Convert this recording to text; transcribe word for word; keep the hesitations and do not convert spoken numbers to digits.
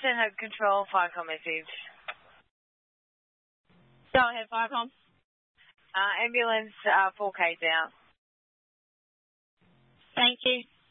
Houston, Hope Control, Firecom message. Go ahead, Firecom. Uh, ambulance, uh, four K's out. Thank you.